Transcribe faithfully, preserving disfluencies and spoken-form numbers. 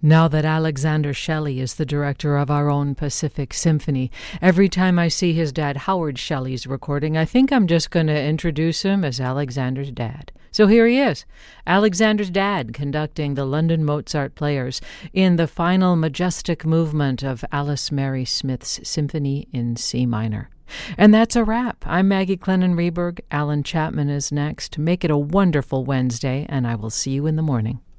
Now that Alexander Shelley is the director of our own Pacific Symphony, every time I see his dad Howard Shelley's recording, I think I'm just going to introduce him as Alexander's dad. So here he is, Alexander's dad, conducting the London Mozart Players in the final majestic movement of Alice Mary Smith's Symphony in C minor. And that's a wrap. I'm Maggie Clennon-Reberg. Alan Chapman is next. Make it a wonderful Wednesday, and I will see you in the morning.